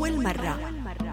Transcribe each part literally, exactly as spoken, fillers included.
أول مرة.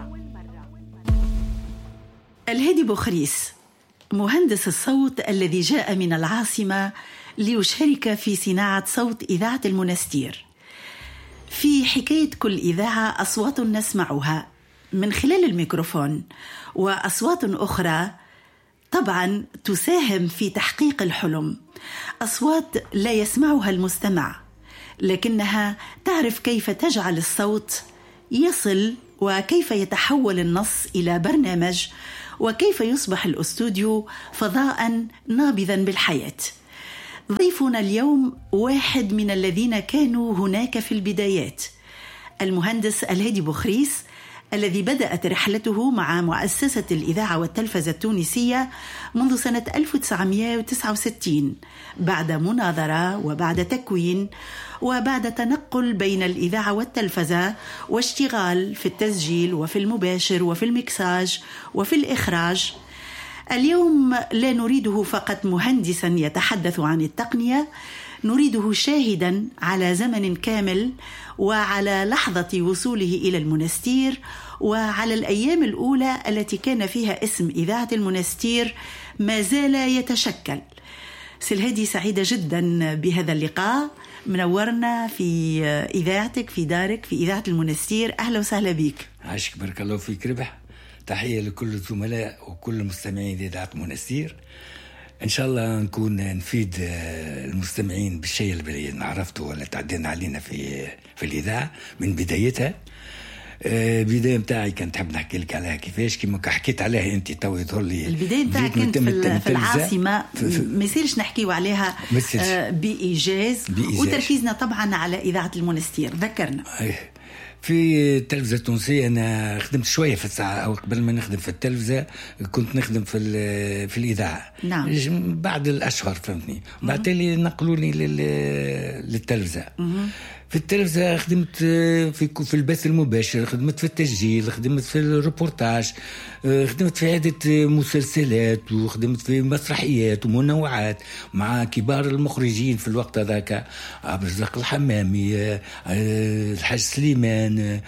الهادي بوخريس مهندس الصوت الذي جاء من العاصمة ليشارك في صناعة صوت إذاعة المنستير. في حكاية كل إذاعة أصوات نسمعها من خلال الميكروفون، وأصوات أخرى طبعا تساهم في تحقيق الحلم، أصوات لا يسمعها المستمع لكنها تعرف كيف تجعل الصوت يصل، وكيف يتحول النص إلى برنامج، وكيف يصبح الأستوديو فضاء نابضا بالحياة. ضيفنا اليوم واحد من الذين كانوا هناك في البدايات، المهندس الهادي بوخريس، الذي بدأت رحلته مع مؤسسة الإذاعة والتلفزة التونسية منذ سنة ألف وتسعمائة وتسعة وستين، بعد مناظرة وبعد تكوين وبعد تنقل بين الإذاعة والتلفزة واشتغال في التسجيل وفي المباشر وفي المكساج وفي الإخراج. اليوم لا نريده فقط مهندسا يتحدث عن التقنية، نريده شاهدا على زمن كامل وعلى لحظة وصوله إلى المنستير، وعلى الأيام الأولى التي كان فيها اسم إذاعة المنستير ما زال يتشكل. سلهادي، سعيدة جدا بهذا اللقاء، منورنا في إذاعتك في دارك في إذاعة المنستير. أهلا وسهلا بك. عاشك، بارك الله فيك. ربح. تحية لكل الزملاء وكل مستمعين إذاعة المنستير. إن شاء الله نكون نفيد المستمعين بالشيء اللي عرفته ولا تعدينا علينا في في الإذاعة من بدايتها. البداية متاعي كانت تحب نحكي لك عليها كيفاش، كما حكيت عليها أنت تو يظهر لي البداية متاعك كانت في, في العاصمة، ما يصيرش نحكيوا عليها بإيجاز، وتركيزنا طبعا على إذاعة المنستير. ذكرنا في التلفزة التونسية. أنا خدمت شوية في الساعة، أو قبل ما نخدم في التلفزة كنت نخدم في في الإذاعة. نعم. بعد الأشهر فهمتني، بعد تالي نقلوني للتلفزة. في التلفزة خدمت في في البث المباشر، خدمت في التسجيل، خدمت في الريبورتاج، خدمت في عدة مسلسلات، وخدمت في مسرحيات ومنوعات مع كبار المخرجين في الوقت هذاك، عبد الرزاق الحمامي، الحاج سليمان،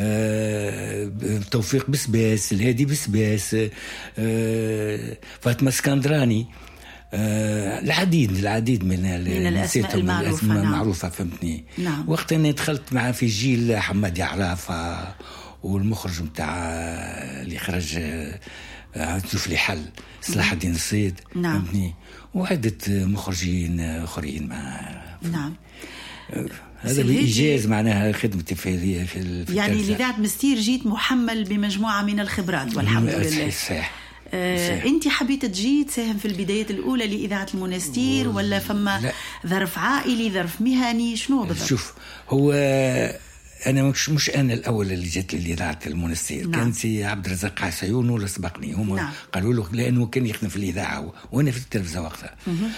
توفيق بسباس، الهادي بسباس، فاطمة اسكندراني، آه العديد العديد من, من الأسماء المعروفة. نعم. المعروفة فهمتني. نعم. وقت أنا دخلت معه في جيل حماد عرافة، والمخرج متاع اللي خرج تشوف لي حل صلاح الدين الصيد. نعم. فهمتني، وعدة مخرجين آخرين مع. نعم. هذا بإيجاز معناها خدمتي في في, في يعني لإذاعة مستير جيت محمل بمجموعة من الخبرات والحمد لله. صحيح. آه، أنت حبيت تجي تساهم في البدايات الأولى لإذاعة المنستير، ولا فما لا. ظرف عائلي، ظرف مهني، شنو بالضبط؟ شوف، هو أنا مش مش أنا الأول اللي جت لإذاعة المنستير. نعم. كان سي عبد الرزاق عسيون اللي سبقني، هم. نعم. قالوا له لأنه كان يخدم في الإذاعة وأنا في التلفزة وقتها.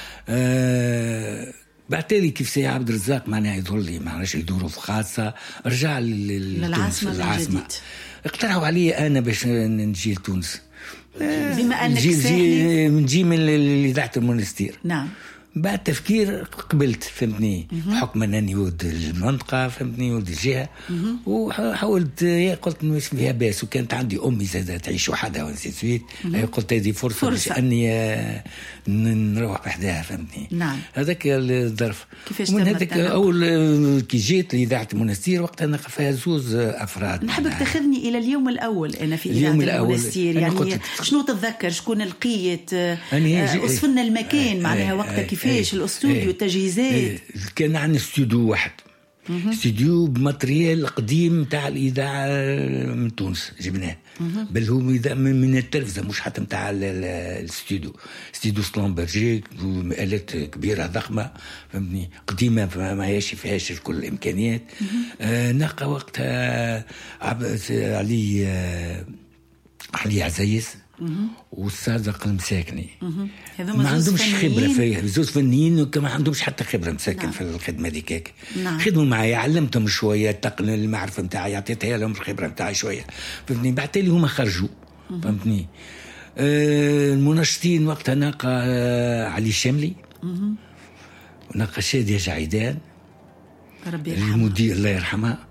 آه بعتالي كيف سي عبد الرزاق معناها يظهر لي معرفش ظروف خاصة، رجع للعاصمة العاصمة. اقترحوا علي أنا باش نجي لتونس، بما أنك ساحلي نجي من إذاعة المنستير. نعم. بعد تفكير قبلت فهمتني، بحكم أنني ولد المنطقة فهمتني، ولد الجهة، وحاولت قلت مش فيها باس، وكانت عندي أمي زادة تعيش وحدها ونسيت سويت، قلت هذه فرصة, فرصة. أني نروح بحدها فهمتني. نعم. هذاك الظرف. ومن هذاك أول كي جيت لإذاعة المنستير وقت أنا فيها زوز أفراد. نحبك تاخذني إلى اليوم الأول أنا في إذاعة المنستير، يعني شنو تتذكر، شكون القيت، أصفنا المكان معناها وقتها كيفاش الاستوديو، التجهيزات. كان عندنا استوديو واحد، استوديو بماتريال قديم تاع الإذاعة من تونس جبناه، بل هو من التلفزة مش حتى متاع الاستوديو، استوديو سلامبرجي، آلات كبيرة ضخمة فهمتني، قديمة ما هيش فيهاش كل الإمكانيات. آه ناقة وقتها علي آه علي عزيز والصادق المساكني، ما عندهمش خبرة فيها، زوز فنيين وكما عندهمش حتى خبرة مساكن. نعم. في الخدمة ديكاك. نعم. خدموا معي، علمتهم شوية التقن المعرفة متاعي، عطيتها لهم الخبرة متاعي شوية فهمتني. بعتالي هما خرجوا فهمتني. آه المنشطين وقتها ناقة آه علي شاملي، وناقة شادية جعيدان ربي يرحمها، المدير الله يرحمها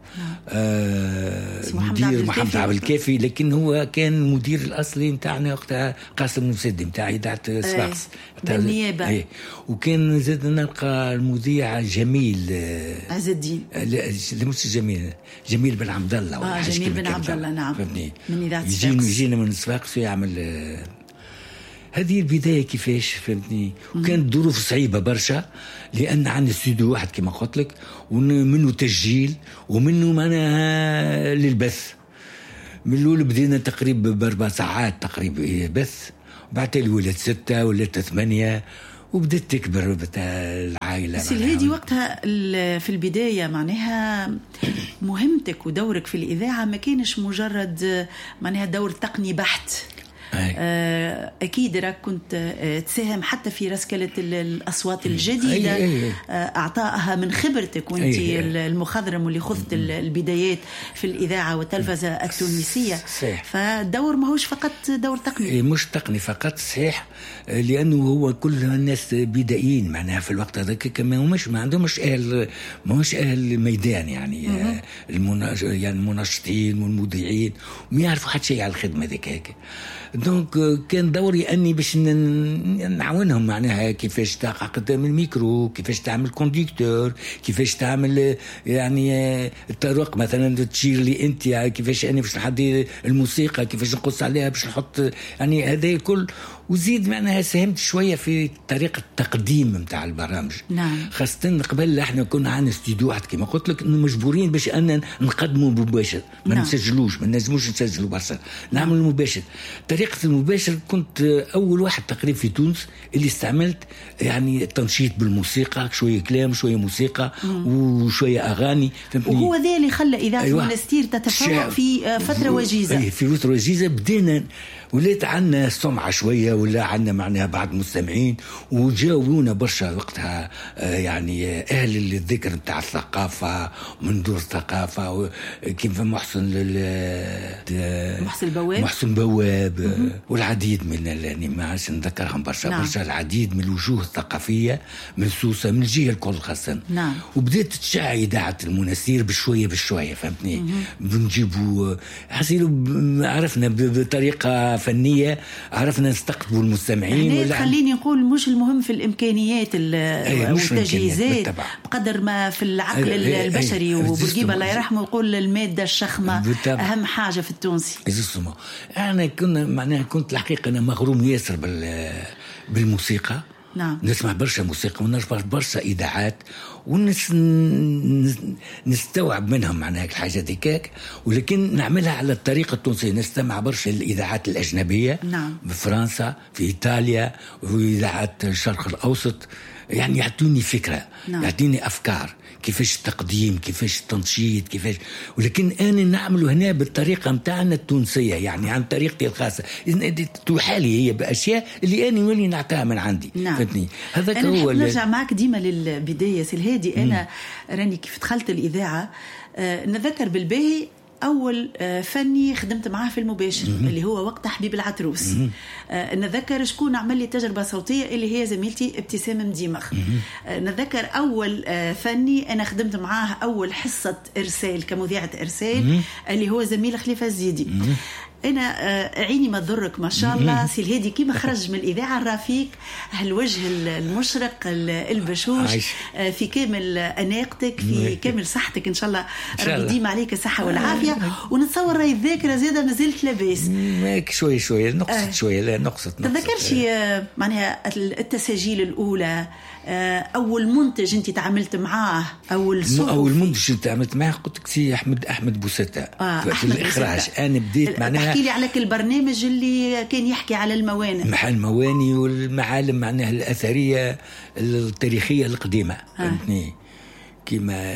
آه مدير محمد عبد الكافي، لكن هو كان مدير الاصلي نتاعنا وقتها قاسم المسدي نتاع اذاعه صفاقس بالنيابه. اي وكان زاد نلقى المذيع جميل عز الدين، لا مش جميل جميل بن عبد الله اه جميل بن عبد الله نعم فهمتني، من اذاعه يجينا يجينا من صفاقس ويعمل آه هذه البدايه كيفاش فهمتني. وكانت ظروف صعيبه برشا لان عندنا استوديو واحد كما قلت لك، ومنه تسجيل ومنه معناها للبث. من الاول بدينا تقريبا باربع ساعات تقريبا بث، بعد تالي ولات ستة ولات ثمانية وبدأت تكبر بتاع العائلة. بس هذه وقتها في البداية معناها مهمتك ودورك في الإذاعة ما كانش مجرد معناها دور تقني بحت. أي. أكيد راك كنت تساهم حتى في رسكلة الأصوات الجديدة. أي أي أي. أعطائها من خبرتك وانت أي أي. المخضرم واللي خذت البدايات في الإذاعة والتلفزة التونسية. صحيح. فالدور ما هوش فقط دور تقني، مش تقني فقط صحيح، لأنه هو كل الناس بدائيين معناها في الوقت هذاك كما همش ما عندهمش أهل ما هوش أهل ميدان يعني المناش يعني المناشطين والمذيعين ما يعرفوا حتى شيء على الخدمة ذيك هيك. دونك كان دوري أني باش نعاونهم معناها كيفاش تعقد من الميكرو، كيفاش تعمل كونديكتور، كيفاش تعمل يعني الطرق مثلا تشير لي أنت كيفاش أنا باش نحدي الموسيقى، كيفاش نقص عليها باش نحط يعني هذا الكل. وزيد معناها ساهمت شوية في طريقة التقديم متاع البرامج. نعم. خاصة قبل احنا كنا عندنا استوديو واحد كما قلت لك، انه مجبورين باش أن نقدموا مباشر، ما نعم. نسجلوش، ما نجموش نسجلوا برشا، نعمل نعم. مباشر. طريقة المباشر كنت أول واحد تقريبا في تونس اللي استعملت يعني التنشيط بالموسيقى، شوية كلام شوية موسيقى مم. وشوية أغاني. وهو ذا اللي خلى إذاعة أيوة. المنستير تتفوق في فترة وجيزة. أي في فترة وجيزة بدينا ولات عنا سمعة شوية ولا عنا معناها بعض مستمعين، وجاوبونا برشا وقتها يعني أهل الذكر بتاع الثقافة من دور الثقافة كيف محسن محسن بواب محسن بواب والعديد من يعني ما عادش نذكرهم برشا. نعم. برشا العديد من الوجوه الثقافية من سوسة من الجهة الكل خاصة. نعم. وبدأت تشع إذاعة المنستير بشوية بشوية فهمتني، بنجيبوا حسيلو عرفنا بطريقة فنية، عرفنا نستقطبوا المستمعين. ولا خليني نقول مش المهم في الإمكانيات والتجهيزات بقدر ما في العقل أي البشري. وبرقيبة الله يرحمه يقول المادة الشخمة بالتبع. أهم حاجة في التونسي. أنا كنا معناها كنت الحقيقة أنا مغروم ياسر بالموسيقى. نعم. نسمع برشا موسيقى ونسمع برشا إذاعات ونس نستوعب منهم معناها الحاجة ديكاك، ولكن نعملها على الطريقة التونسية. نستمع برشا الإذاعات الأجنبية. نعم. بفرنسا في إيطاليا وإذاعات الشرق الأوسط، يعني يعطوني فكرة. نعم. يعطيني أفكار كيفاش التقديم كيفاش التنشيط كيفاش، ولكن أنا نعمله هنا بالطريقة متاعنا التونسية يعني عن طريقتي الخاصة، توحالي هي بأشياء اللي أنا ولي نعطيها من عندي. نعم. فتني هذاك هو. أنا نرجع معك ديما للبداية سالهادي. أنا راني كيف دخلت الإذاعة آه نذكر بالباهي أول فني خدمت معاه في المباشر م-م. اللي هو وقتها حبيب العتروس. آه نذكر شكون عمل لي تجربة صوتية اللي هي زميلتي ابتسام مديمغ. آه نذكر أول آه فني أنا خدمت معاه أول حصة إرسال كمذيعة إرسال م-م. اللي هو زميل خليفة الزيدي. م-م. أنا عيني ما تضرك ما شاء الله سي الهادي كيما خرج من الإذاعة الرفيق، هالوجه المشرق البشوش في كامل أناقتك في كامل صحتك إن شاء الله ربي يديم عليك الصحة والعافية. ونتصور راي الذاكرة زيادة ما زلت لاباس ماك شوي شوي نقصت شوية لا نقصت تذكرش معناها التسجيل الأولى أول منتج أنت تعاملت معاه أول صوت أول منتج أنت تعاملت معاه قلت لك سي أحمد أحمد بوستة آه في الإخراج. أنا بديت معناها احكي لي عليك البرنامج اللي كان يحكي على الموانئ محل الموانئ والمعالم معناها الأثرية التاريخية القديمة. فهمتني آه. كما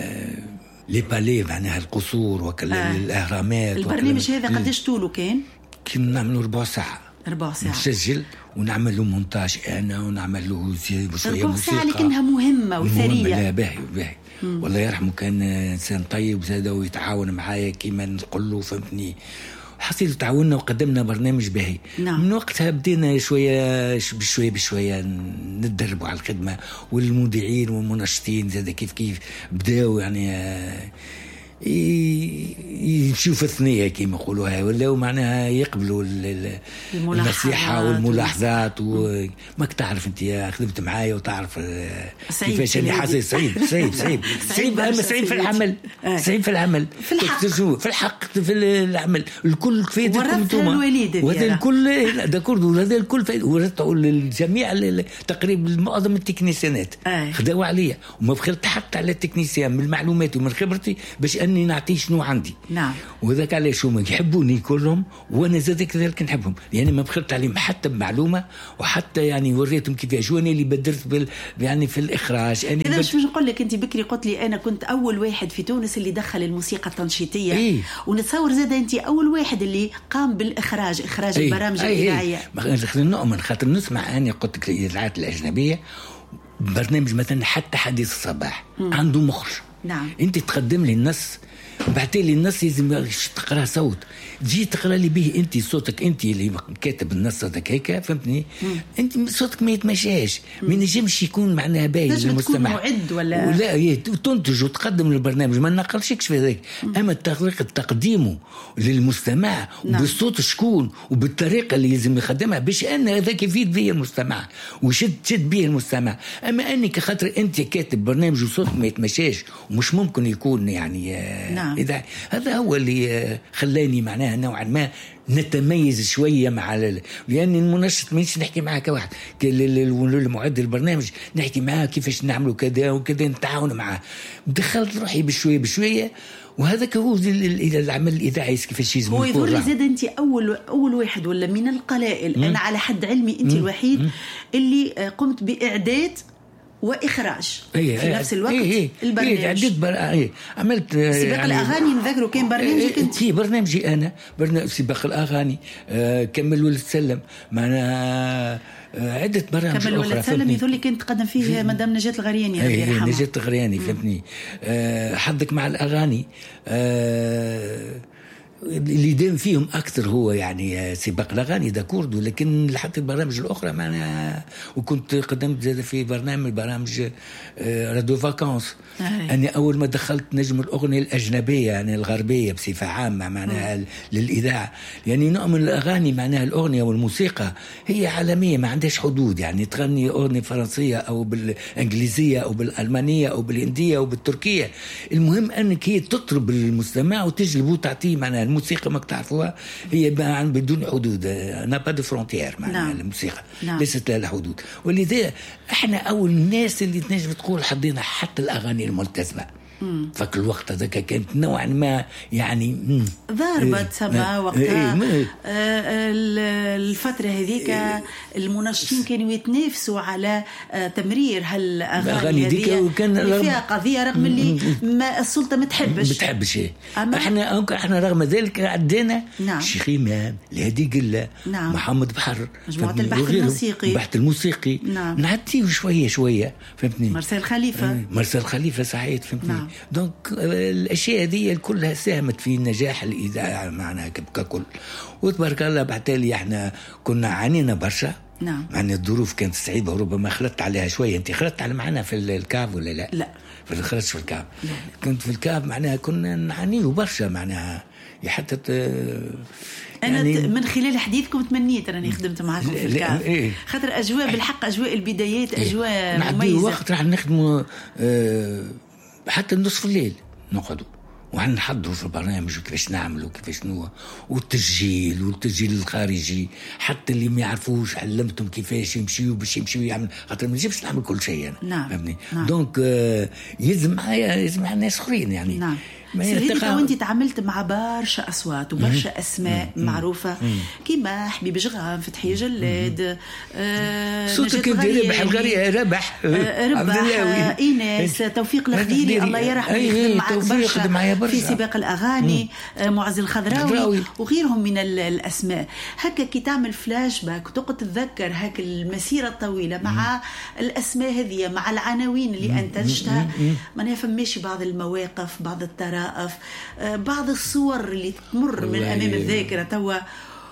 لي بالي معناها القصور وكلا آه. الأهرامات. البرنامج هذا قديش طوله كان؟ كنا نعملوا ربع ساعة ربع ساعة نسجل ونعمل له مونتاج أنا ونعمل له شوية موسيقى ربع لكنها مهمة وثرية. لا باهي باهي والله يرحمه كان إنسان طيب زاد ويتعاون معايا كيما نقول له. فهمتني حصيل تعاوننا وقدمنا برنامج باهي. نعم. من وقتها بدينا شوية بشوية بشوية ندربوا على الخدمة، والمذيعين والمنشطين زاد كيف كيف بداوا يعني يمشيوا في الثنية كما يقولوها، ولا معناها يقبلوا النصيحة والملاحظات. وماك تعرف أنت خدمت معايا وتعرف كيفاش أنا حاسس. صعيب صعيب صعيب صعيب أما صعيب في العمل، صعيب في العمل، في الحق في الحق في العمل الكل فايدكم أنتم، وهذا الكل ده كله، وهذا الكل ورثوا للجميع تقريبا معظم التكنيسيانات خداوا عليا، وما بخلت حتى على التكنيسيان من معلوماتي ومن خبرتي باش اني نعطي شنو عندي. نعم. وذاك علاش هما يحبوني كلهم وانا زاد كذلك نحبهم، يعني ما بخلت عليهم حتى بمعلومه، وحتى يعني وريتهم كيفاش وانا اللي بدرت بال يعني في الاخراج. انا اذا مش نقول لك انت بكري قلت لي انا كنت اول واحد في تونس اللي دخل الموسيقى التنشيطيه. إيه؟ ونتصور زاد انت اول واحد اللي قام بالاخراج، اخراج إيه؟ البرامج إيه؟ الاذاعيه. ما نؤمن خاطر نسمع اني قلت لك الاذاعات الاجنبيه برنامج مثلا حتى حديث الصباح م. عنده مخرج. نعم. انت تقدم لي النص، بعتي لي النص لازم تقرا صوت، تجي تقرا لي به انت صوتك، انت اللي كاتب النص هذاك هيك، فهمتني؟ مم. انت صوتك ما يتمشاش، ما ينجمش يكون معناها باين للمستمع. معد ولا ولا تنتج وتقدم البرنامج، ما نقلشكش في هذاك، اما طريقه تقديمه للمستمع. نعم. وبالصوت شكون وبالطريقه اللي لازم يخدمها باش ان هذاك يفيد به المستمع ويشد شد به المستمع. اما انك خاطر انت كاتب برنامج وصوتك ما يتمشاش ومش ممكن يكون يعني. نعم. إذا هذا هو اللي خلاني معناها نوعا ما نتميز شوية مع ال... لأن المنشط مانيش نحكي معاه كواحد المعد البرنامج، نحكي معاه كيفاش نعملوا كذا وكذا، نتعاون معاه. دخلت روحي بشوية بشوية، وهذا هو العمل الإذاعي كيفاش يزم. هو يظهر لي زاد أنت أول أول واحد ولا من القلائل، م- أنا على حد علمي أنت م- الوحيد م- اللي قمت بإعداد وإخراج أيه في أيه نفس الوقت. أيه أيه البرنامج أيه عديت بر... أيه عملت سباق يعني الأغاني، نذكروا كان برنامجك أنت. في برنامجي أنا برنامج سباق الأغاني، آه كمل ولا تسلم معنا، آه عدة برامج كمل ولا تسلم يظل لي كنت تقدم فيه في... مدام نجاة الغرياني ربي يرحمها. نجاة الغرياني فهمتني. آه حظك مع الأغاني. آه اللي دام فيهم أكثر هو يعني سباق الأغاني دا كوردو، لكن لحتى البرامج الأخرى معنا. وكنت قدمت زاد في برنامج برامج راديو فاكانس. أنا أول ما دخلت نجم الأغنية الأجنبية يعني الغربية بصفة عامة معناها للإذاعة، يعني نؤمن الأغاني معناها الأغنية والموسيقى هي عالمية ما عندهاش حدود، يعني تغني أغنية فرنسية أو بالإنجليزية أو بالألمانية أو بالهندية أو بالتركية، المهم أنك هي تطرب المستمع وتجلب وتعطيه معناها. الموسيقى ما تعرفوها هي بدون حدود، أنا با دو فرونتيير معناها. نعم. الموسيقى نعم. ليست لها حدود، ولذا احنا أول الناس اللي تنجم تقول حضينا حتى الأغاني الملتزمة. فك الوقت هذاك كانت نوعا ما يعني ضربت سما وقتها. الفترة هذيك المنشطين كانوا يتنافسوا على تمرير هالأغاني هذه، وكان فيها قضية رغم اللي ما السلطة ما تحبش بتحبش. احنا احنا رغم ذلك عدينا. نعم. شيخ إمام، الهادي قلة. نعم. محمد بحر، مجموعة البحث الموسيقي، البحث الموسيقي. نعم. نعديه شوية شوية فهمتني. مرسال خليفة، مرسال خليفة صحيح فهمتني. نعم. دونك الأشياء هذه كلها ساهمت في نجاح الإذاعة معنا ككل. وتبارك الله بعتالي احنا كنا عانينا برشا. نعم. معنا الظروف كانت صعيبة وربما خلطت عليها شوية. انت خلطت على معنا في الكاب ولا لا؟ لا في خلطت في الكاب. لا. كنت في الكاب معناها كنا نعانيه برشا معناها حتى أنا يعني من خلال حديثكم تمنيت أنني خدمت معكم في الكاف. إيه؟ خاطر أجواء بالحق أجواء البدايات أجواء إيه؟ مميزة. وقت راح نخدموا أه حتى نصف الليل نقعدوا وهنحضروا في البرنامج وكيفاش نعملوا كيفاش نوا، والتسجيل والتسجيل الخارجي حتى اللي ما يعرفوش علمتهم كيفاش يمشيوا باش يمشيوا يعمل، خاطر ما نجيبش نعمل كل شيء أنا. نعم. فهمني. نعم. دونك آه يلزم معايا يلزم مع الناس آخرين يعني. نعم. سيدي وانت تعاملت مع برشا أصوات وبرشا أسماء مم. معروفة كيما حبيب جغام، فتحي جلاد، آه صوتك ربح الغرية ربح آه ربح آه إيناس، توفيق الخديري الله يرحمه يخدم معك برشا في سباق الأغاني، آه معز الخضراوي وغيرهم من الأسماء. هكا كي تعمل فلاش باك وتقعد تتذكر هاك المسيرة الطويلة مع مم. الأسماء هذه مع العناوين اللي أنتجتها، ما نفهمش بعض المواقف بعض التراء بعض الصور اللي تمر من أمام الذاكرة توا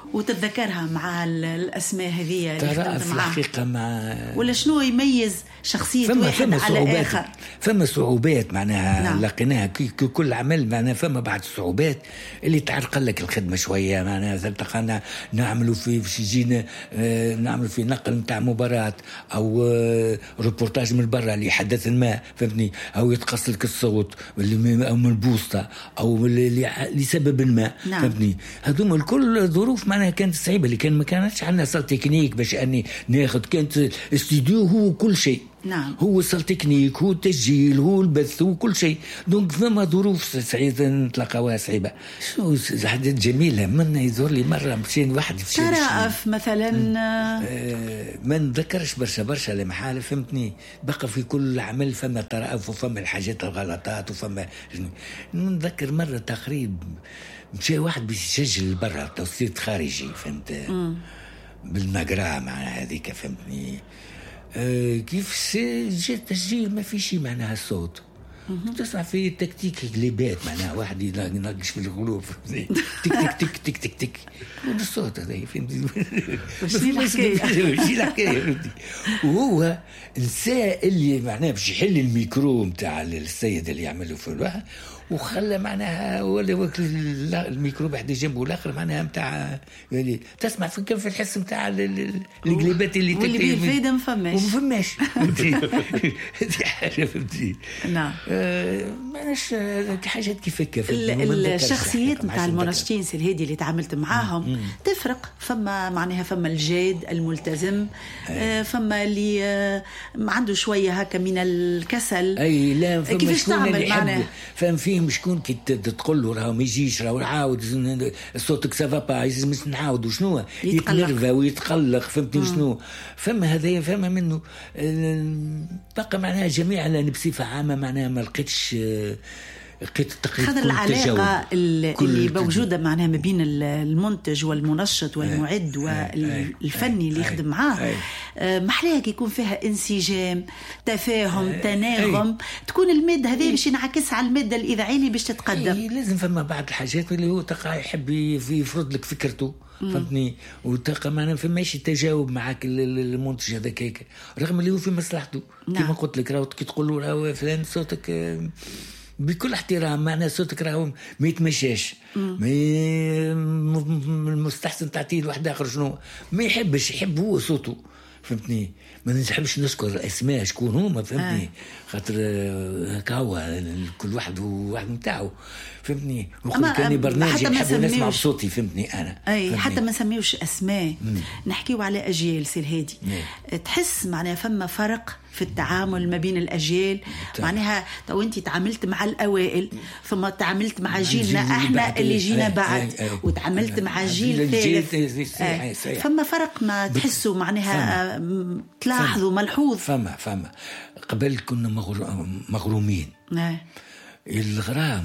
وتتذكرها مع الأسماء هذه اللي خدمت معها الحقيقة مع ولا شنو يميز شخصية فما واحد فما على آخر؟ فما صعوبات معناها نعم. لقيناها كل عمل معناها فما بعض الصعوبات اللي تعرقل لك الخدمة شوية معناها تلتقينا نعملوا في باش يجينا آه نعملوا في نقل نتاع مباراة أو آه ريبورتاج من برا لحدث ما فهمتني أو يتقص لك الصوت اللي أو من البوسطة أو لسبب ما نعم. فهمتني هذوما الكل ظروف معناها كانت صعيبة اللي كان ما كانتش عندنا صال تكنيك باش أني ناخذ كانت استوديو هو كل شيء نعم. هو الصال تكنيك هو التسجيل هو البث هو كل شيء دونك فما ظروف سعيدة نتلاقاوها صعيبة شو حاجات جميلة من يزور لي مرة مشين واحد في ترأف مثلا آه ما نذكرش برشا برشا لمحال فهمتني بقى في كل عمل فما ترأف وفما الحاجات الغلطات وفما نذكر مرة تقريب مشي واحد بيسجل برا توصيل خارجي فهمت بالمقرا مع هذيك فهمتني آه كيف جاء تسجيل ما في شيء معناها الصوت تسمع في تكتيك قليبات معناها واحد يناقش في الغلوب تك تك تك تك تك تك الصوت هذا فهمتي وش الحكايه وش الحكايه وهو السائل اللي معناها باش يحل الميكرو نتاع السيد اللي يعمله في الواحد وخلى معناها ولا الميكرو بعد جنبه الاخر معناها نتاع يعني تسمع في كيف الحس نتاع القليبات اللي واللي بيه الفايده ما فماش ما فماش هذه حاجه فهمتي نعم ماناش حاجات كيف كيف الشخصيات نتاع المناشطين سي الهادي اللي تعاملت معاهم تفرق فما معناها فما الجاد الملتزم فما اللي ما عنده شويه هكا من الكسل اي لا كيفاش تعمل معناها فهم فيهم شكون كي تقول له راه ما يجيش راه عاود صوتك سافا با لازم نعاود وشنو يتنرفا ويتقلق فهمتني شنو فما هذايا فما منه بقى معناها جميعنا بصفه عامه معناها ما لقيتش لقيت التقريب خاطر العلاقه اللي موجوده معناها ما بين المنتج والمنشط والمعد والفني اللي يخدم معاه محلاها كي يكون فيها انسجام تفاهم تناغم تكون الماده هذه باش ينعكس على الماده الاذاعيه اللي باش تتقدم لازم فما بعض الحاجات اللي هو تلقى يحب يفرض لك فكرته فهمتني وتلقى معنا فماشي تجاوب معك المنتج هذاك هيك رغم اللي هو في مصلحته كما قلت لك راهو كي تقول له راهو فلان صوتك بكل احترام معناه صوتك راهو ما يتمشاش ما المستحسن تعطيه لواحد اخر شنو ما يحبش يحب هو صوته فهمتني ما نحبش نذكر الاسماء شكون هما فهمتني خاطر هكا هو كل واحد وواحد نتاعو فهمتني وقت كان برنامج نحب نسمع بصوتي فهمتني انا اي فهمتني. حتى ما نسميوش اسماء نحكيو على اجيال سي الهادي تحس معناها فما فرق في التعامل ما بين الأجيال معناها تو أنت تعاملت مع الأوائل ثم تعاملت مع جيلنا احنا اللي جينا بعد وتعاملت مع جيل ثالث فما فرق ما تحسوا معناها تلاحظوا ملحوظ فما فما قبل كنا مغرومين الغرام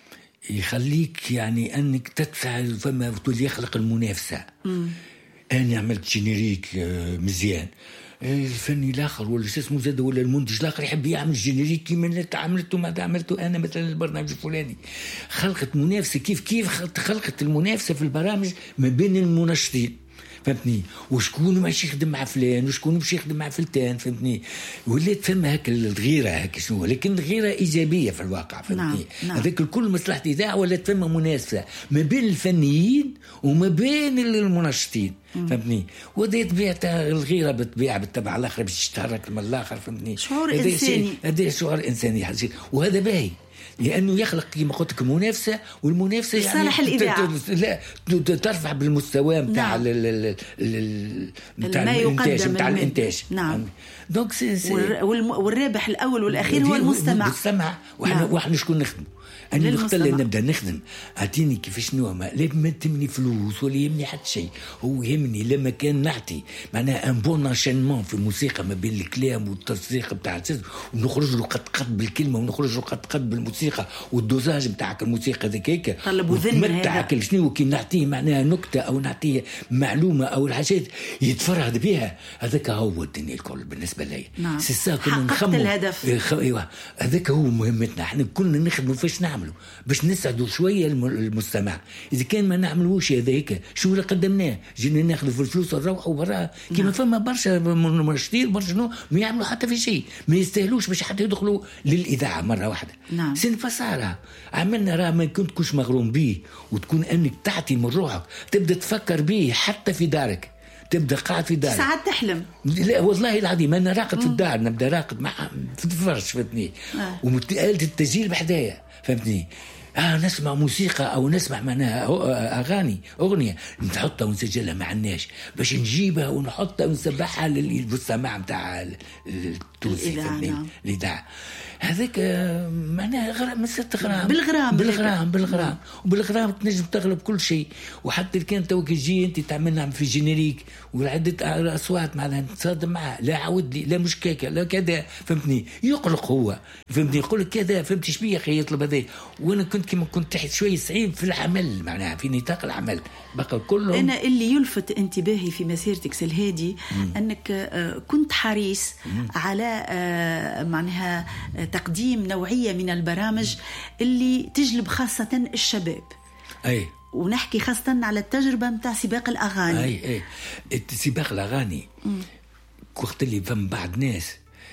يخليك يعني أنك تدفع فما تولي يخلق المنافسة أنا عملت جينيريك مزيان الفني الاخر ولا شو اسمه زاد ولا المنتج الاخر يحب يعمل جينيريك كيما اللي عملته ما عملته انا مثلا البرنامج الفلاني خلقت منافسه كيف كيف خلقت المنافسه في البرامج ما بين المنشطين فهمتني وشكون ماشي يخدم مع فلان وشكون مش يخدم مع فلتان فهمتني ولات فما هكا الغيره هكا شنو لكن الغيره ايجابيه في الواقع فهمتني نعم. هذاك الكل مصلحه اذاعه ولات فما منافسه ما بين الفنيين وما بين المنشطين فهمتني وهذه طبيعه الغيره بالطبيعه بالتبع الاخر باش تتحرك من الاخر فهمتني شعور انساني هذا شعور انساني وهذا باهي لأنه يخلق كما قلت لك منافسة والمنافسة يعني الإذاعة لا ترفع بالمستوى متاع نعم. متاع الإنتاج متاع الإنتاج نعم دونك والرابح الأول والأخير هو المستمع المستمع وإحنا نعم. وإحنا شكون نخدم أنا الوقت اللي نبدأ نخدم أعطيني كيفاش نوع لا ما تمني فلوس ولا يهمني حتى شيء هو يهمني لما كان نعطي معناها ان بون انشينمون في الموسيقى ما بين الكلام والتصريق بتاع الجزء ونخرج له قد قد بالكلمة ونخرج له قد قد بالموسيقى والدوزاج بتاعك الموسيقى ذيك وتمتعك شنو كي نعطيه معناها نكتة أو نعطيه معلومة أو الحاجات يتفرهد بها هذاك هو الدنيا الكل بالنسبة لي نعم. سيسا كنا نخمم الهدف ايوه هذاك هو مهمتنا احنا كنا نخدموا فاش نعمل نعمله باش نسعدوا شويه المستمع. اذا كان ما نعملوش هذاك شو اللي قدمناه؟ جينا ناخذوا في الفلوس ونروحوا برا كيما نعم. فما برشا مناشطين برشا نو ما يعملوا حتى في شيء، ما يستاهلوش باش حتى يدخلوا للاذاعه مره واحده. نعم. سين فصارة عملنا راه ما كنت كوش مغروم به، وتكون انك تعطي من روحك تبدا تفكر به حتى في دارك، تبدا قاعد في دارك ساعات تحلم. لا والله العظيم انا راقد في الدار، نبدا راقد مع في الفرش فهمتني، آه. وآلة التسجيل بحدايا فهمتني، آه نسمع موسيقى أو نسمع معناها أغاني أغنية نحطها ونسجلها مع الناس باش نجيبها ونحطها ونسبحها للمستمع متاع التونسي الإذاعة. هذاك معناها غرام مسات غرام بالغرام بالغرام بالغرام وبالغرام تنجم تغلب كل شيء. وحتى كان توك تجي أنت تعملنا في جينيريك وعدة أصوات معناها تصادم معها، لا عود لي لا مش كاكا لا كذا فهمتني، يقلق هو فهمتني، يقول لك كذا فهمتي شبيه خي يطلب هذا. وأنا كنت كما كنت تحت شوي صعيب في العمل معناها في نطاق العمل بقى كلهم. أنا اللي يلفت انتباهي في مسيرتك سلهادي أنك كنت حريص مم. على معناها تقديم نوعية من البرامج اللي تجلب خاصة الشباب. أي. ونحكي خاصة على التجربة متاع سباق الأغاني. أي أي سباق الأغاني وقت اللي فم بعض ناس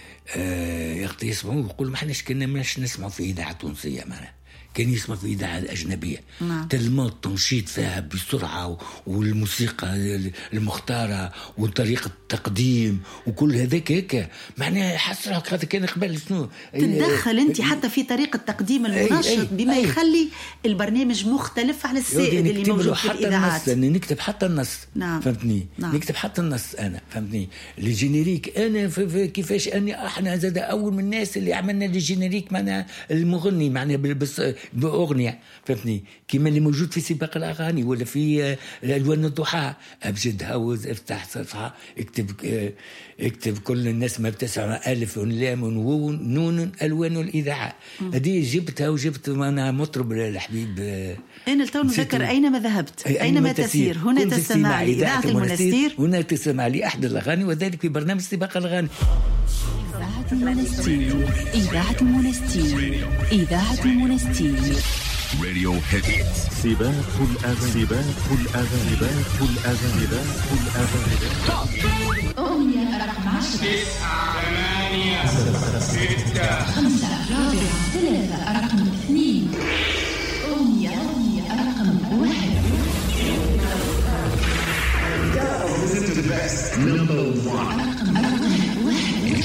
آه يسمعوا يقولوا ما حناش كنا ماش نسمعوا في إذاعة تونسية معنا، كان يسمع في إذاعة أجنبية. نعم. تلمو التنشيط فيها بسرعة والموسيقى المختارة وطريقة التقديم وكل هذاك هيك معناها حسرك. هذا كان قبل شنو تتدخل أنت حتى في طريقة تقديم المنشط بما أي يخلي البرنامج مختلف على السائد اللي موجود في الإذاعات. نكتب حتى النص. نعم. فهمتني. نعم. نكتب حتى النص أنا فهمتني الجينيريك أنا كيفاش أني إحنا زاد أول من الناس اللي عملنا الجينيريك معنا المغني معنا بس بأغنية فهمتني كيما اللي موجود في سباق الأغاني ولا في ألوان الضحى. أبجد هاوز افتح صفحة اكتب اكتب كل الناس ما بتسمع ألف لام ونون نون ألوان الإذاعة. هذه جبتها وجبت أنا مطرب الحبيب أنا التو نذكر أينما ذهبت أينما تسير هنا تستمع لإذاعة المنستير، هنا تستمع لأحد الأغاني وذلك في برنامج سباق الأغاني. إذاعة المنستير إذاعة المنستير إذاعة المنستير راديو هيت. سباق الأغاني سباق الأغاني سباق الأغاني سباق الأغاني. أغنية رقم عشرة تسعة ثمانية ستة خمسة رابعة ثلاثة رقم اثنين. أغنية أغنية رقم واحد. رقم واحد.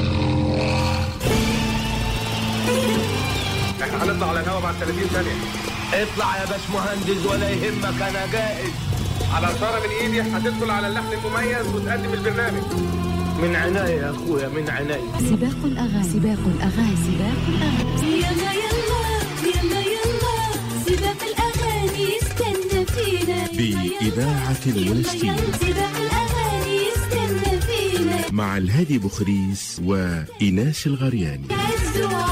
احنا هنطلع على الهواء بعد ثلاثين ثانية. اطلع يا باش مهندس ولا يهمك انا جاهز. على اشارة من ايدي هتدخل على اللحن المميز وتقدم البرنامج. من عناية يا اخويا من عناية. سباق الاغاني سباق الاغاني سباق الاغاني. يلا يلا يلا يلا سباق الاغاني استنى فينا. بإذاعة المنستير سباق الاغاني استنى فينا مع الهادي بوخريس وإيناس الغرياني.